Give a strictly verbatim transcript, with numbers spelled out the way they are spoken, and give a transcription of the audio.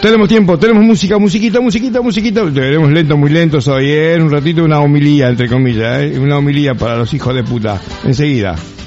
tenemos tiempo, tenemos música, musiquita, musiquita, musiquita. Tenemos lento, muy lentos hoy, ¿eh? En un ratito una homilía, entre comillas, ¿eh? Una homilía para los hijos de puta. Enseguida.